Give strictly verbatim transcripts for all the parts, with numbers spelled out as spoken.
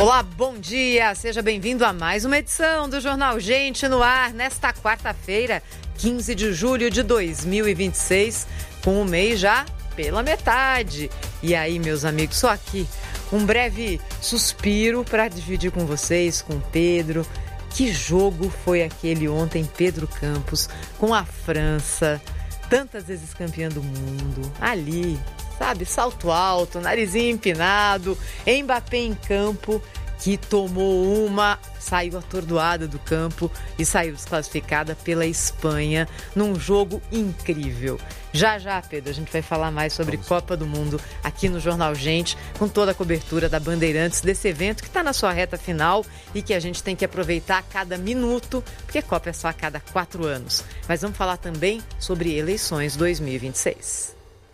Olá, bom dia, seja bem-vindo a mais uma edição do Jornal Gente no ar, nesta quarta-feira, quinze de julho de dois mil e vinte e seis, com o mês já pela metade. E aí, meus amigos, só aqui um breve suspiro para dividir com vocês, com Pedro. Que jogo foi aquele ontem, Pedro Campos, com a França, tantas vezes campeã do mundo, ali... Sabe, salto alto, narizinho empinado, Mbappé em campo, que tomou uma, saiu atordoada do campo e saiu desclassificada pela Espanha num jogo incrível. Já já, Pedro, a gente vai falar mais sobre Vamos. Copa do Mundo aqui no Jornal Gente, com toda a cobertura da Bandeirantes desse evento que está na sua reta final e que a gente tem que aproveitar a cada minuto, porque Copa é só a cada quatro anos. Mas vamos falar também sobre eleições dois mil e vinte e seis.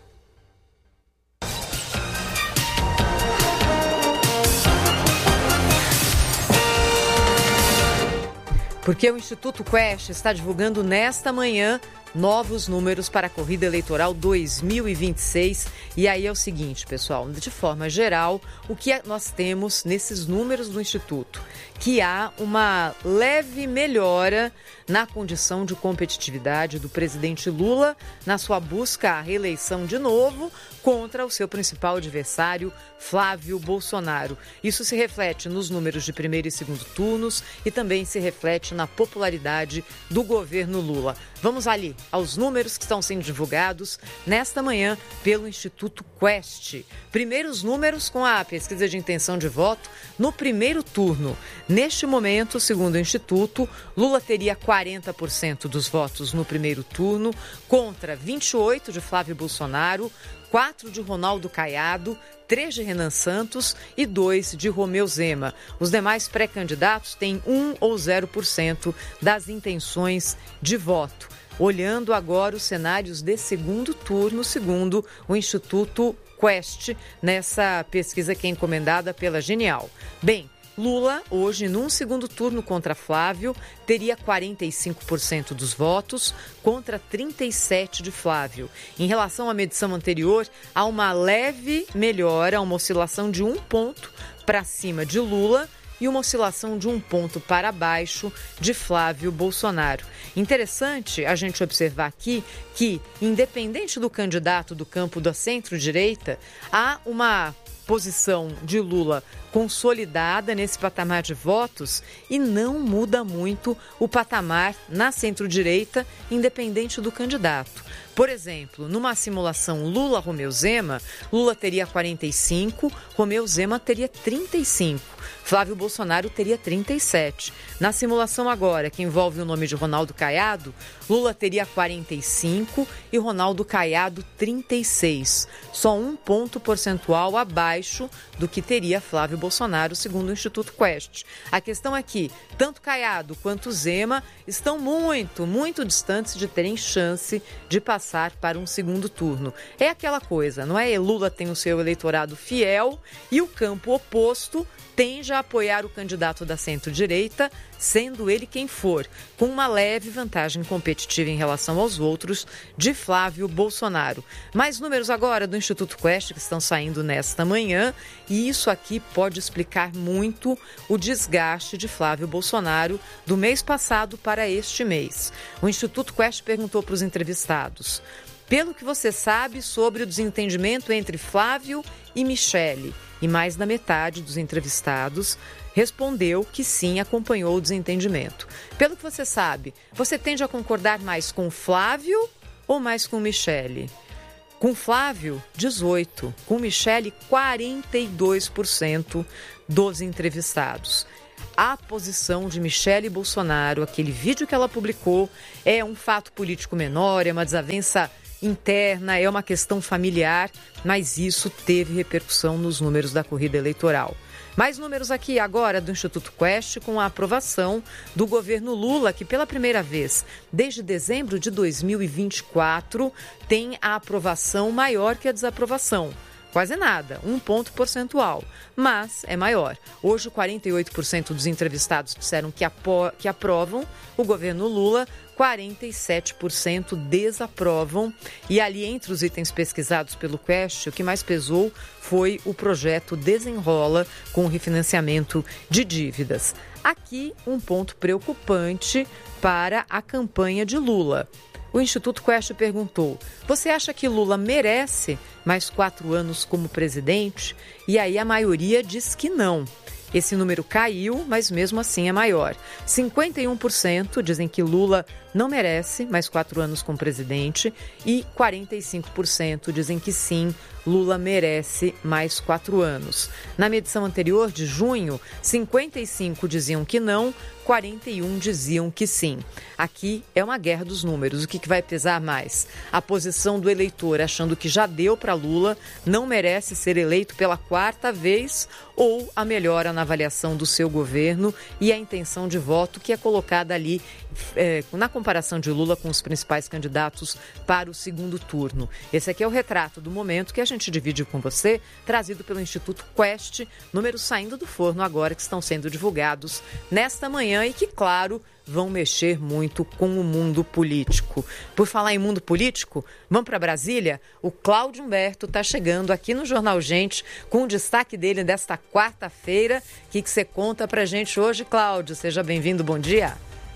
Porque o Instituto Quest está divulgando nesta manhã novos números para a corrida eleitoral dois mil e vinte e seis. E aí é o seguinte, pessoal, de forma geral, o que nós temos nesses números do Instituto? Que há uma leve melhora na condição de competitividade do presidente Lula na sua busca à reeleição de novo contra o seu principal adversário, Flávio Bolsonaro. Isso se reflete nos números de primeiro e segundo turnos e também se reflete na popularidade do governo Lula. Vamos ali aos números que estão sendo divulgados nesta manhã pelo Instituto Quest. Primeiros números com a pesquisa de intenção de voto no primeiro turno. Neste momento, segundo o Instituto, Lula teria quarenta por cento dos votos no primeiro turno, contra vinte e oito por cento de Flávio Bolsonaro, quatro por cento de Ronaldo Caiado, três por cento de Renan Santos e dois por cento de Romeu Zema. Os demais pré-candidatos têm um ou zero por cento das intenções de voto. Olhando agora os cenários de segundo turno, segundo o Instituto Quest, nessa pesquisa que é encomendada pela Genial. Bem, Lula, hoje, num segundo turno contra Flávio, teria quarenta e cinco por cento dos votos contra trinta e sete por cento de Flávio. Em relação à medição anterior, há uma leve melhora, uma oscilação de um ponto para cima de Lula e uma oscilação de um ponto para baixo de Flávio Bolsonaro. Interessante a gente observar aqui que, independente do candidato do campo da centro-direita, há uma posição de Lula consolidada nesse patamar de votos e não muda muito o patamar na centro-direita, independente do candidato. Por exemplo, numa simulação Lula-Romeu Zema, Lula teria quarenta e cinco, Romeu Zema teria trinta e cinco, Flávio Bolsonaro teria trinta e sete. Na simulação agora, que envolve o nome de Ronaldo Caiado, Lula teria quarenta e cinco e Ronaldo Caiado trinta e seis. Só um ponto percentual abaixo do que teria Flávio Bolsonaro, segundo o Instituto Quest. A questão é que tanto Caiado quanto Zema estão muito, muito distantes de terem chance de passar para um segundo turno. É aquela coisa, não é? Lula tem o seu eleitorado fiel e o campo oposto tende a apoiar o candidato da centro-direita, sendo ele quem for, com uma leve vantagem competitiva em relação aos outros de Flávio Bolsonaro. Mais números agora do Instituto Quest que estão saindo nesta manhã, e isso aqui pode explicar muito o desgaste de Flávio Bolsonaro do mês passado para este mês. O Instituto Quest perguntou para os entrevistados: pelo que você sabe sobre o desentendimento entre Flávio e Michele? E mais da metade dos entrevistados respondeu que sim, acompanhou o desentendimento. Pelo que você sabe, você tende a concordar mais com Flávio ou mais com Michele? Com Flávio, dezoito por cento. Com Michele, quarenta e dois por cento dos entrevistados. A posição de Michele Bolsonaro, aquele vídeo que ela publicou, é um fato político menor, é uma desavença interna, é uma questão familiar, mas isso teve repercussão nos números da corrida eleitoral. Mais números aqui agora do Instituto Quest com a aprovação do governo Lula, que pela primeira vez desde dezembro de dois mil e vinte e quatro tem a aprovação maior que a desaprovação. Quase nada, um ponto percentual, mas é maior. Hoje, quarenta e oito por cento dos entrevistados disseram que, apo- que aprovam o governo Lula, quarenta e sete por cento desaprovam. E ali, entre os itens pesquisados pelo Quest, o que mais pesou foi o projeto Desenrola com o refinanciamento de dívidas. Aqui, um ponto preocupante para a campanha de Lula. O Instituto Quest perguntou: você acha que Lula merece mais quatro anos como presidente? E aí a maioria diz que não. Esse número caiu, mas mesmo assim é maior. cinquenta e um por cento dizem que Lula não merece mais quatro anos como presidente e quarenta e cinco por cento dizem que sim, Lula merece mais quatro anos. Na medição anterior, de junho, cinquenta e cinco diziam que não, quarenta e um diziam que sim. Aqui é uma guerra dos números. O que vai pesar mais? A posição do eleitor achando que já deu para Lula, não merece ser eleito pela quarta vez, ou a melhora na avaliação do seu governo e a intenção de voto que é colocada ali é, na comparação de Lula com os principais candidatos para o segundo turno. Esse aqui é o retrato do momento que a gente divide com você, trazido pelo Instituto Quest, números saindo do forno agora que estão sendo divulgados nesta manhã e que, claro, vão mexer muito com o mundo político. Por falar em mundo político, vamos para Brasília? O Cláudio Humberto está chegando aqui no Jornal Gente com o destaque dele desta quarta-feira. O que, que você conta para a gente hoje, Cláudio? Seja bem-vindo, bom dia.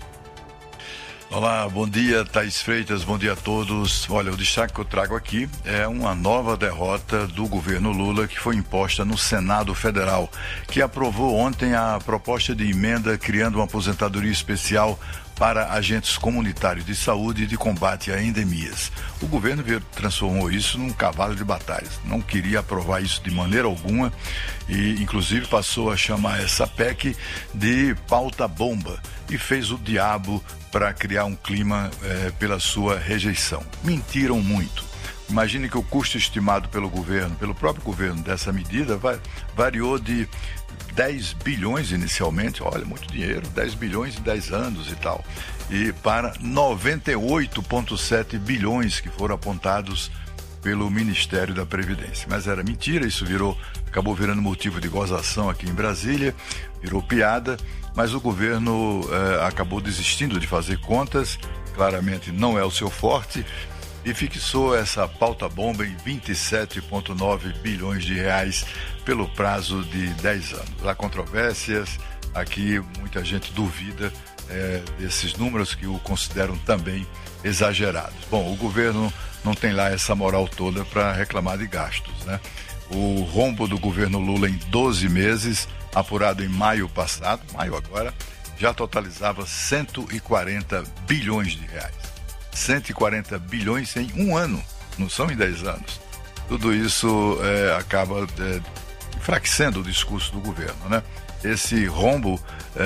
Olá, bom dia, Thaís Freitas, bom dia a todos. Olha, o destaque que eu trago aqui é uma nova derrota do governo Lula que foi imposta no Senado Federal, que aprovou ontem a proposta de emenda criando uma aposentadoria especial para agentes comunitários de saúde e de combate a endemias. O governo transformou isso num cavalo de batalhas. Não queria aprovar isso de maneira alguma e, inclusive, passou a chamar essa P E C de pauta-bomba e fez o diabo para criar um clima eh, pela sua rejeição. Mentiram muito. Imagine que o custo estimado pelo governo, pelo próprio governo dessa medida, vai, variou de dez bilhões inicialmente, olha, muito dinheiro, dez bilhões em dez anos e tal, e para noventa e oito vírgula sete bilhões que foram apontados pelo Ministério da Previdência. Mas era mentira, isso virou, acabou virando motivo de gozação aqui em Brasília, virou piada, mas o governo eh, acabou desistindo de fazer contas, claramente não é o seu forte, e fixou essa pauta-bomba em vinte e sete vírgula nove bilhões de reais pelo prazo de dez anos. Há controvérsias, aqui muita gente duvida é, desses números que o consideram também exagerados. Bom, o governo não tem lá essa moral toda para reclamar de gastos, né? O rombo do governo Lula em doze meses, apurado em maio passado, maio agora, já totalizava cento e quarenta bilhões de reais. cento e quarenta bilhões em um ano, não são em dez anos. Tudo isso é, acaba é, enfraquecendo o discurso do governo, né? Esse rombo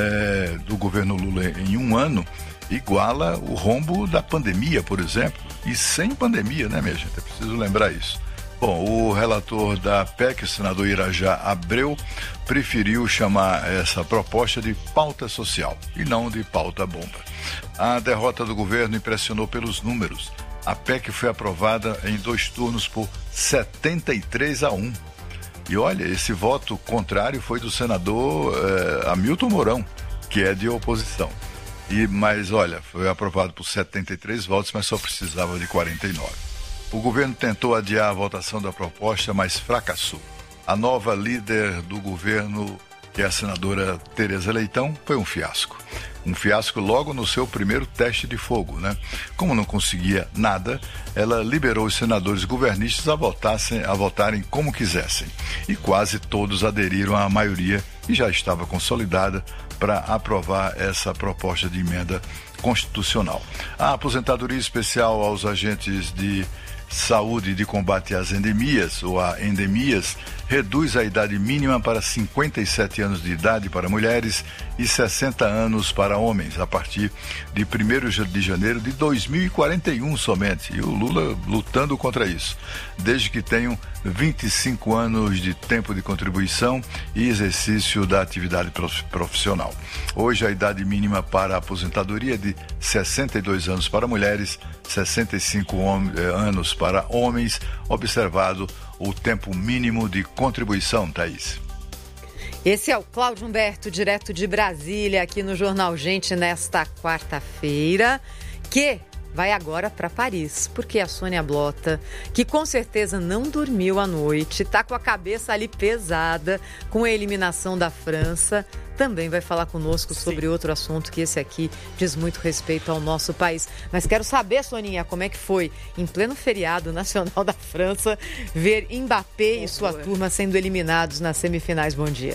é, do governo Lula em um ano iguala o rombo da pandemia, por exemplo, e sem pandemia, né, minha gente? É preciso lembrar isso. Bom, o relator da P E C, o senador Irajá Abreu, preferiu chamar essa proposta de pauta social e não de pauta-bomba. A derrota do governo impressionou pelos números. A P E C foi aprovada em dois turnos por setenta e três a um. E olha, esse voto contrário foi do senador eh, Hamilton Mourão, que é de oposição. E, mas olha, foi aprovado por setenta e três votos, mas só precisava de quarenta e nove. O governo tentou adiar a votação da proposta, mas fracassou. A nova líder do governo, que é a senadora Tereza Leitão, foi um fiasco. Um fiasco logo no seu primeiro teste de fogo, né? Como não conseguia nada, ela liberou os senadores governistas a, votassem, a votarem como quisessem. E quase todos aderiram à maioria que já estava consolidada para aprovar essa proposta de emenda constitucional. A aposentadoria especial aos agentes de saúde de combate às endemias, ou a endemias, reduz a idade mínima para cinquenta e sete anos de idade para mulheres e sessenta anos para homens, a partir de primeiro de janeiro de dois mil e quarenta e um somente. E o Lula lutando contra isso, desde que tenham vinte e cinco anos de tempo de contribuição e exercício da atividade profissional. Hoje a idade mínima para a aposentadoria é de sessenta e dois anos para mulheres, sessenta e cinco anos para homens, observado o tempo mínimo de contribuição, Thaís. Esse é o Cláudio Humberto, direto de Brasília, aqui no Jornal Gente, nesta quarta-feira, que vai agora para Paris, porque a Sônia Blota, que com certeza não dormiu à noite, está com a cabeça ali pesada com a eliminação da França, também vai falar conosco sobre Sim. outro assunto, que esse aqui diz muito respeito ao nosso país. Mas quero saber, Soninha, como é que foi, em pleno feriado nacional da França, ver Mbappé Boa. e sua turma sendo eliminados nas semifinais. Bom dia.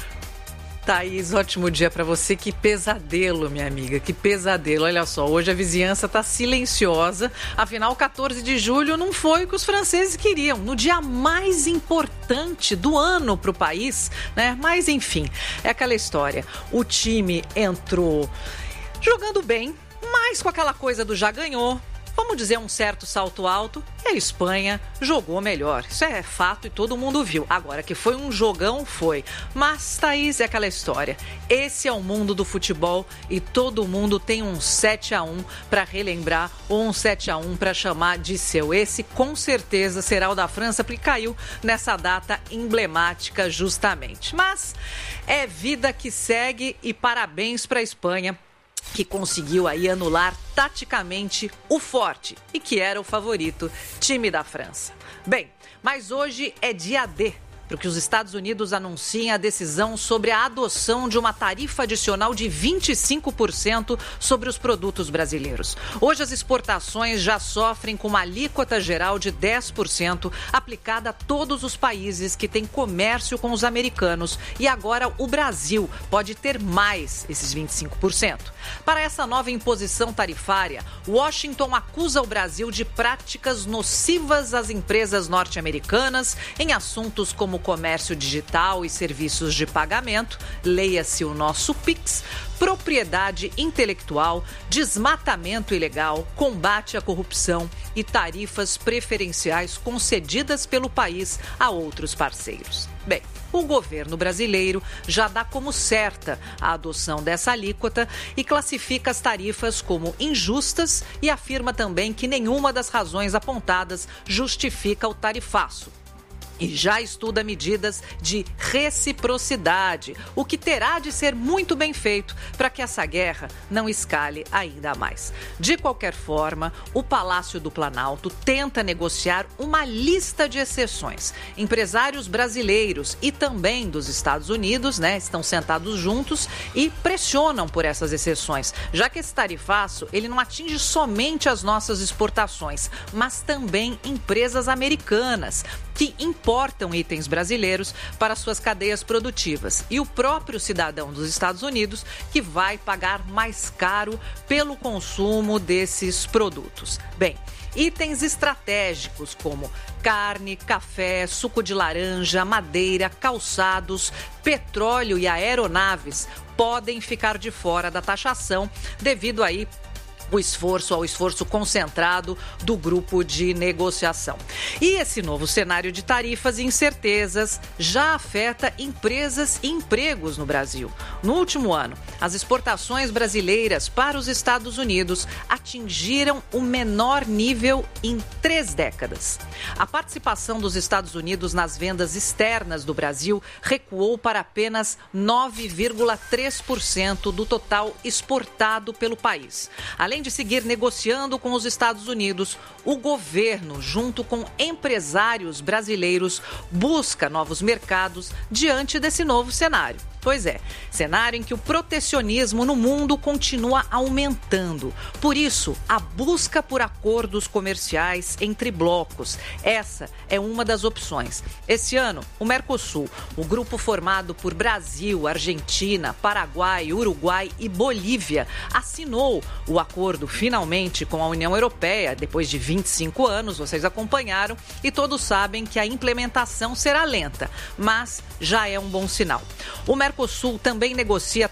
Thaís, ótimo dia para você. Que pesadelo, minha amiga, que pesadelo. Olha só, hoje a vizinhança está silenciosa. Afinal, quatorze de julho não foi o que os franceses queriam, no dia mais importante do ano para o país, né? Mas, enfim, é aquela história. O time entrou jogando bem, mas com aquela coisa do já ganhou. Vamos dizer, um certo salto alto, e a Espanha jogou melhor. Isso é fato e todo mundo viu. Agora, que foi um jogão, foi. Mas, Thaís, é aquela história. Esse é o mundo do futebol e todo mundo tem um sete a um para relembrar ou um sete a um para chamar de seu. Esse, com certeza, será o da França, porque caiu nessa data emblemática justamente. Mas é vida que segue e parabéns para a Espanha, que conseguiu aí anular taticamente o forte e que era o favorito time da França. Bem, mas hoje é dia D, para que os Estados Unidos anunciem a decisão sobre a adoção de uma tarifa adicional de vinte e cinco por cento sobre os produtos brasileiros. Hoje as exportações já sofrem com uma alíquota geral de dez por cento aplicada a todos os países que têm comércio com os americanos e agora o Brasil pode ter mais esses vinte e cinco por cento. Para essa nova imposição tarifária, Washington acusa o Brasil de práticas nocivas às empresas norte-americanas em assuntos como comércio digital e serviços de pagamento, leia-se o nosso Pix, propriedade intelectual, desmatamento ilegal, combate à corrupção e tarifas preferenciais concedidas pelo país a outros parceiros. Bem, o governo brasileiro já dá como certa a adoção dessa alíquota e classifica as tarifas como injustas e afirma também que nenhuma das razões apontadas justifica o tarifaço. E já estuda medidas de reciprocidade, o que terá de ser muito bem feito para que essa guerra não escale ainda mais. De qualquer forma, o Palácio do Planalto tenta negociar uma lista de exceções. Empresários brasileiros e também dos Estados Unidos, né, estão sentados juntos e pressionam por essas exceções, já que esse tarifaço ele não atinge somente as nossas exportações, mas também empresas americanas que importam itens brasileiros para suas cadeias produtivas e o próprio cidadão dos Estados Unidos que vai pagar mais caro pelo consumo desses produtos. Bem, itens estratégicos como carne, café, suco de laranja, madeira, calçados, petróleo e aeronaves podem ficar de fora da taxação devido aí o esforço ao esforço concentrado do grupo de negociação. E esse novo cenário de tarifas e incertezas já afeta empresas e empregos no Brasil. No último ano, as exportações brasileiras para os Estados Unidos atingiram o menor nível em três décadas. A participação dos Estados Unidos nas vendas externas do Brasil recuou para apenas nove vírgula três por cento do total exportado pelo país. Além de seguir negociando com os Estados Unidos, o governo, junto com empresários brasileiros, busca novos mercados diante desse novo cenário. Pois é, cenário em que o protecionismo no mundo continua aumentando. Por isso, a busca por acordos comerciais entre blocos. Essa é uma das opções. Esse ano, o Mercosul, o grupo formado por Brasil, Argentina, Paraguai, Uruguai e Bolívia, assinou o acordo finalmente com a União Europeia, depois de vinte e cinco anos, vocês acompanharam, e todos sabem que a implementação será lenta, mas já é um bom sinal. O Mercosul também negocia tratados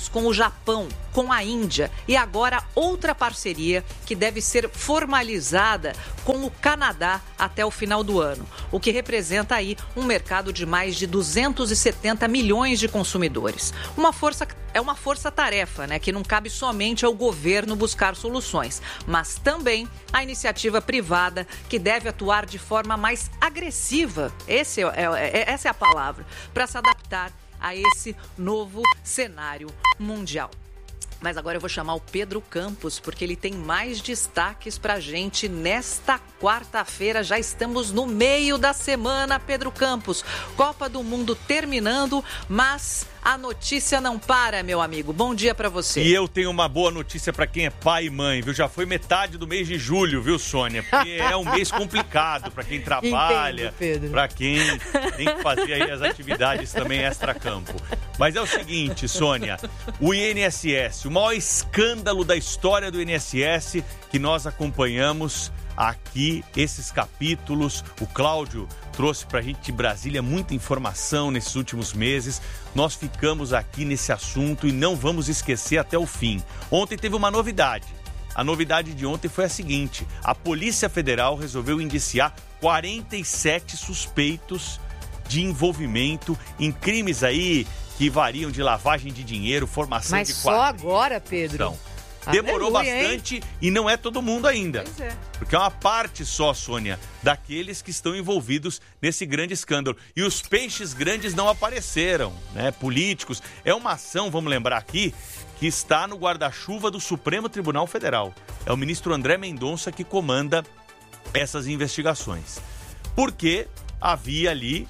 acordos com o Japão, com a Índia e agora outra parceria que deve ser formalizada com o Canadá até o final do ano, o que representa aí um mercado de mais de duzentos e setenta milhões de consumidores. Uma força, é uma força-tarefa, né, que não cabe somente ao governo buscar soluções, mas também à iniciativa privada que deve atuar de forma mais agressiva, esse é, é, essa é a palavra, para se adaptar a esse novo cenário mundial. Mas agora eu vou chamar o Pedro Campos, porque ele tem mais destaques para a gente nesta quarta-feira. Já estamos no meio da semana, Pedro Campos. Copa do Mundo terminando, mas a notícia não para, meu amigo. Bom dia para você. E eu tenho uma boa notícia para quem é pai e mãe, viu? Já foi metade do mês de julho, viu, Sônia? Porque é um mês complicado para quem trabalha, para quem tem que fazer aí as atividades também extra-campo. Mas é o seguinte, Sônia, o I N S S, o maior escândalo da história do I N S S que nós acompanhamos aqui, esses capítulos. O Cláudio trouxe pra gente de Brasília muita informação nesses últimos meses. Nós ficamos aqui nesse assunto e não vamos esquecer até o fim. Ontem teve uma novidade. A novidade de ontem foi a seguinte: a Polícia Federal resolveu indiciar quarenta e sete suspeitos de envolvimento em crimes aí que variam de lavagem de dinheiro, formação Mas de só agora, Pedro? Então, demorou Aleluia, bastante, hein? E não é todo mundo ainda. Pois é. Porque é uma parte só, Sônia, daqueles que estão envolvidos nesse grande escândalo. E os peixes grandes não apareceram, né? Políticos. É uma ação, vamos lembrar aqui, que está no guarda-chuva do Supremo Tribunal Federal. É o ministro André Mendonça que comanda essas investigações. Porque havia ali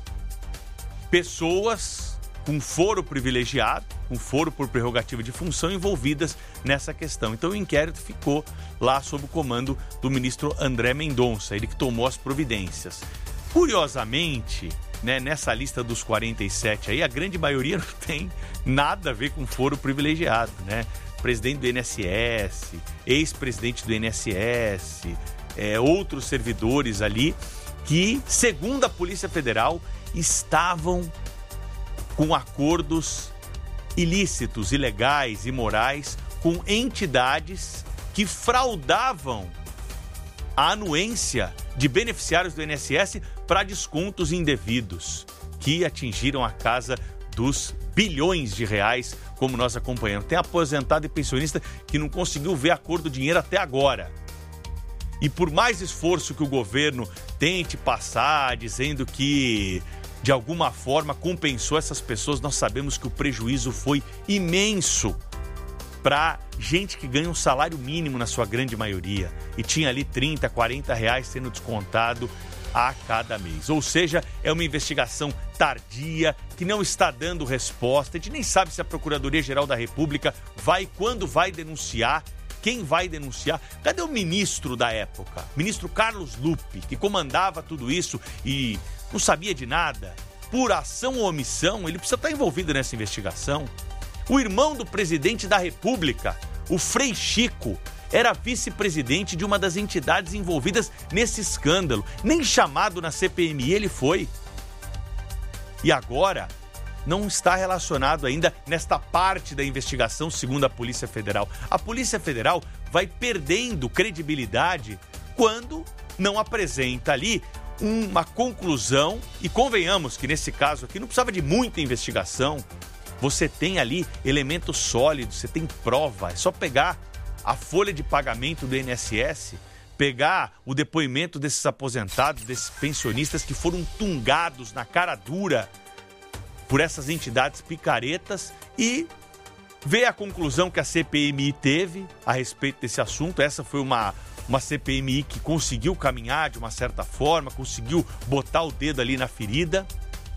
pessoas com foro privilegiado, com foro por prerrogativa de função envolvidas nessa questão. Então o inquérito ficou lá sob o comando do ministro André Mendonça, ele que tomou as providências. Curiosamente, né, nessa lista dos quarenta e sete aí, a grande maioria não tem nada a ver com foro privilegiado, né? Presidente do I N S S, ex-presidente do I N S S, é, outros servidores ali que, segundo a Polícia Federal, estavam com acordos ilícitos, ilegais, imorais, com entidades que fraudavam a anuência de beneficiários do I N S S para descontos indevidos, que atingiram a casa dos bilhões de reais, como nós acompanhamos. Tem aposentado e pensionista que não conseguiu ver a cor do dinheiro até agora. E por mais esforço que o governo tente passar, dizendo que de alguma forma compensou essas pessoas, nós sabemos que o prejuízo foi imenso para gente que ganha um salário mínimo na sua grande maioria e tinha ali trinta, quarenta reais sendo descontado a cada mês. Ou seja, é uma investigação tardia, que não está dando resposta. A gente nem sabe se a Procuradoria-Geral da República vai, quando vai denunciar, quem vai denunciar. Cadê o ministro da época? Ministro Carlos Lupe, que comandava tudo isso e não sabia de nada. Por ação ou omissão, ele precisa estar envolvido nessa investigação. O irmão do presidente da República, o Frei Chico, era vice-presidente de uma das entidades envolvidas nesse escândalo. Nem chamado na C P M I ele foi. E agora não está relacionado ainda nesta parte da investigação, segundo a Polícia Federal. A Polícia Federal vai perdendo credibilidade quando não apresenta ali uma conclusão, e convenhamos que nesse caso aqui não precisava de muita investigação. Você tem ali elementos sólidos, você tem prova, é só pegar a folha de pagamento do I N S S, pegar o depoimento desses aposentados, desses pensionistas que foram tungados na cara dura por essas entidades picaretas e ver a conclusão que a C P M I teve a respeito desse assunto. Essa foi uma Uma C P M I que conseguiu caminhar de uma certa forma, conseguiu botar o dedo ali na ferida.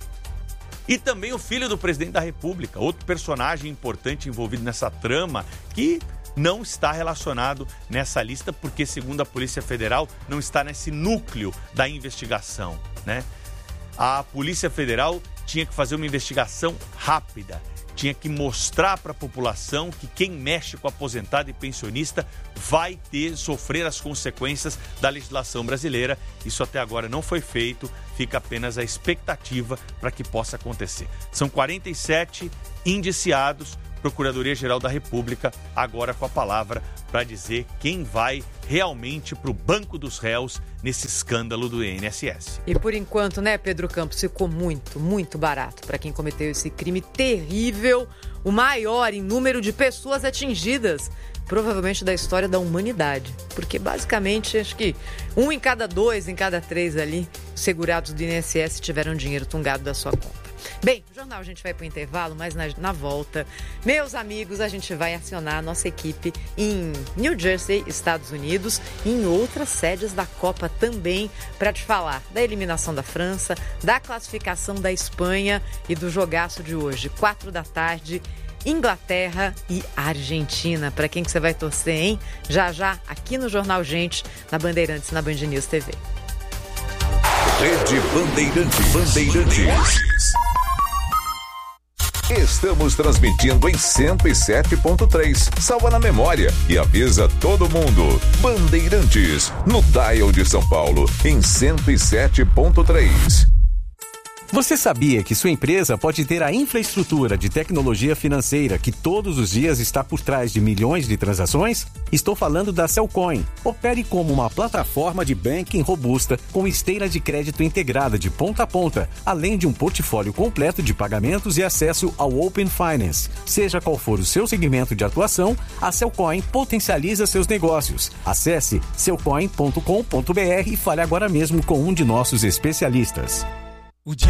E também o filho do presidente da República, outro personagem importante envolvido nessa trama, que não está relacionado nessa lista, porque, segundo a Polícia Federal, não está nesse núcleo da investigação, né? A Polícia Federal tinha que fazer uma investigação rápida, tinha que mostrar para a população que quem mexe com aposentado e pensionista vai ter, sofrer as consequências da legislação brasileira. Isso até agora não foi feito, fica apenas a expectativa para que possa acontecer. São quarenta e sete indiciados, Procuradoria-Geral da República, agora com a palavra para dizer quem vai realmente para o banco dos réus nesse escândalo do I N S S. E por enquanto, né, Pedro Campos, ficou muito, muito barato para quem cometeu esse crime terrível, o maior em número de pessoas atingidas, provavelmente da história da humanidade. Porque basicamente, acho que um em cada dois, em cada três ali, segurados do I N S S tiveram dinheiro tungado da sua conta. Bem, no jornal a gente vai para o intervalo, mas na, na volta, meus amigos, a gente vai acionar a nossa equipe em New Jersey, Estados Unidos, e em outras sedes da Copa também, para te falar da eliminação da França, da classificação da Espanha e do jogaço de hoje, quatro da tarde, Inglaterra e Argentina. Para quem que você vai torcer, hein? Já já, aqui no Jornal Gente, na Bandeirantes, na Band News T V. Rede Bandeirantes. Bandeirantes. Estamos transmitindo em cento e sete ponto três. Salva na memória e avisa todo mundo. Bandeirantes, no dial de São Paulo, em cento e sete ponto três. Você sabia que sua empresa pode ter a infraestrutura de tecnologia financeira que todos os dias está por trás de milhões de transações? Estou falando da Cellcoin. Opere como uma plataforma de banking robusta com esteira de crédito integrada de ponta a ponta, além de um portfólio completo de pagamentos e acesso ao Open Finance. Seja qual for o seu segmento de atuação, a Cellcoin potencializa seus negócios. Acesse cellcoin ponto com ponto br e fale agora mesmo com um de nossos especialistas.